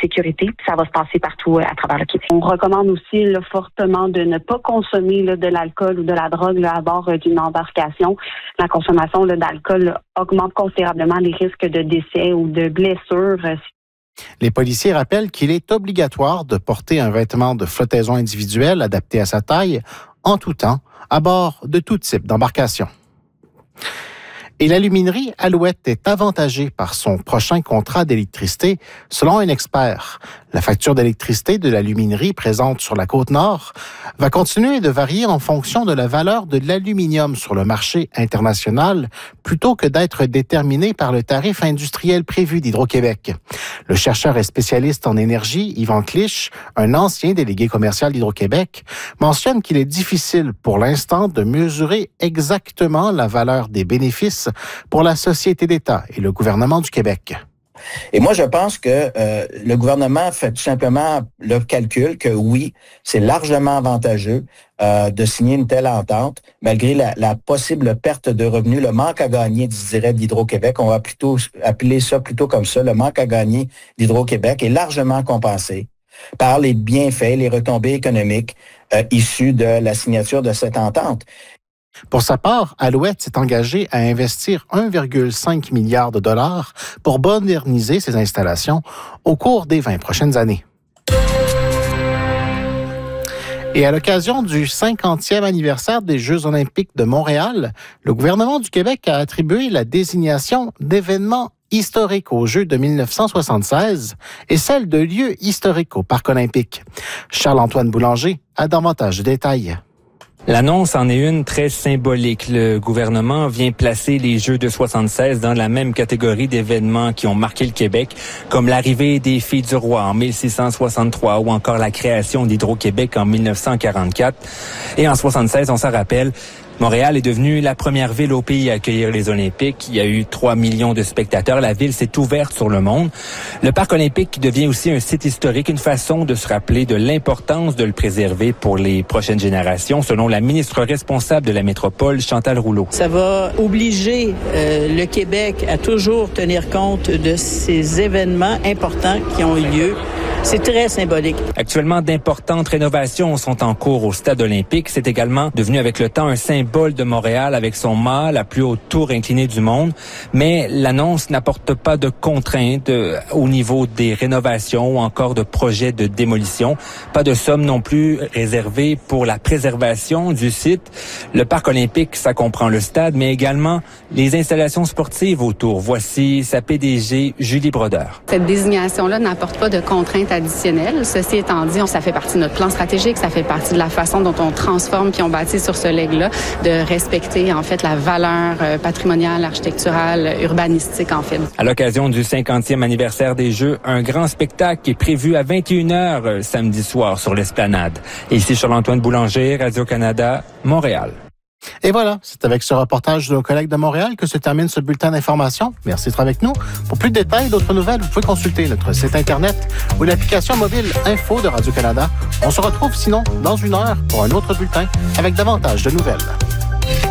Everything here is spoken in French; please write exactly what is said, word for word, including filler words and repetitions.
sécurité. Puis ça va se passer partout à travers le Québec. On recommande aussi là, fortement de ne pas consommer là, de l'alcool ou de la drogue là, à bord euh, d'une embarcation. La consommation là, d'alcool là, augmente considérablement les risques de décès ou de blessures. Les policiers rappellent qu'il est obligatoire de porter un vêtement de flottaison individuelle adapté à sa taille en tout temps, à bord de tout type d'embarcation. Et l'aluminerie Alouette est avantagée par son prochain contrat d'électricité, selon un expert. La facture d'électricité de l'aluminerie présente sur la Côte-Nord va continuer de varier en fonction de la valeur de l'aluminium sur le marché international, plutôt que d'être déterminée par le tarif industriel prévu d'Hydro-Québec. Le chercheur et spécialiste en énergie, Yvan Clich, un ancien délégué commercial d'Hydro-Québec, mentionne qu'il est difficile pour l'instant de mesurer exactement la valeur des bénéfices pour la société d'État et le gouvernement du Québec. Et moi, je pense que euh, le gouvernement fait tout simplement le calcul que oui, c'est largement avantageux euh, de signer une telle entente, malgré la, la possible perte de revenus, le manque à gagner, je dirais, d'Hydro-Québec. On va plutôt appeler ça plutôt comme ça, le manque à gagner d'Hydro-Québec est largement compensé par les bienfaits, les retombées économiques euh, issues de la signature de cette entente. Pour sa part, Alouette s'est engagé à investir un virgule cinq milliard de dollars pour moderniser ses installations au cours des vingt prochaines années. Et à l'occasion du cinquantième anniversaire des Jeux olympiques de Montréal, le gouvernement du Québec a attribué la désignation d'événement historique aux Jeux de mille neuf cent soixante-seize et celle de lieu historique au Parc olympique. Charles-Antoine Boulanger a davantage de détails. L'annonce en est une très symbolique. Le gouvernement vient placer les Jeux de soixante-seize dans la même catégorie d'événements qui ont marqué le Québec, comme l'arrivée des Filles du Roi en mille six cent soixante-trois ou encore la création d'Hydro-Québec en mille neuf cent quarante-quatre. Et en soixante-seize, on s'en rappelle, Montréal est devenue la première ville au pays à accueillir les Olympiques. Il y a eu trois millions de spectateurs. La ville s'est ouverte sur le monde. Le Parc olympique devient aussi un site historique, une façon de se rappeler de l'importance de le préserver pour les prochaines générations, selon la ministre responsable de la métropole, Chantal Rouleau. Ça va obliger euh, le Québec à toujours tenir compte de ces événements importants qui ont eu lieu. C'est très symbolique. Actuellement, d'importantes rénovations sont en cours au Stade olympique. C'est également devenu avec le temps un symbole de Montréal avec son mât, la plus haute tour inclinée du monde. Mais l'annonce n'apporte pas de contraintes euh, au niveau des rénovations ou encore de projets de démolition. Pas de somme non plus réservée pour la préservation du site. Le Parc olympique, ça comprend le stade, mais également les installations sportives autour. Voici sa P D G, Julie Brodeur. Cette désignation-là n'apporte pas de contraintes additionnelles. Ceci étant dit, ça fait partie de notre plan stratégique, ça fait partie de la façon dont on transforme puis on bâtit sur ce legs-là, de respecter en fait la valeur patrimoniale, architecturale, urbanistique en fait. À l'occasion du cinquantième anniversaire des Jeux, un grand spectacle est prévu à vingt et une heures samedi soir sur l'Esplanade. Ici Charles-Antoine Boulanger, Radio-Canada, Montréal. Et voilà, c'est avec ce reportage de nos collègues de Montréal que se termine ce bulletin d'information. Merci d'être avec nous. Pour plus de détails et d'autres nouvelles, vous pouvez consulter notre site Internet ou l'application mobile Info de Radio-Canada. On se retrouve sinon dans une heure pour un autre bulletin avec davantage de nouvelles.